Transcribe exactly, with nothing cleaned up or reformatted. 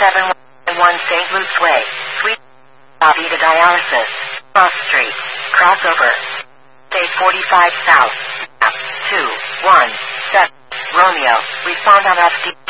seven one Saint Luke's Way, Suite Lobby to Dialysis, Cross Street, Crossover, Day forty-five South, two one seven, Romeo, respond on F D.